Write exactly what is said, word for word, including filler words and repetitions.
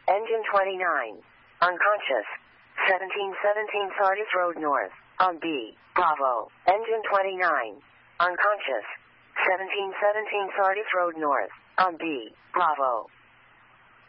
Engine twenty-nine. Unconscious. seventeen seventeen Sardis Road North. On B. Bravo. Engine twenty-nine. Unconscious. seventeen seventeen Sardis Road North. On B. Bravo.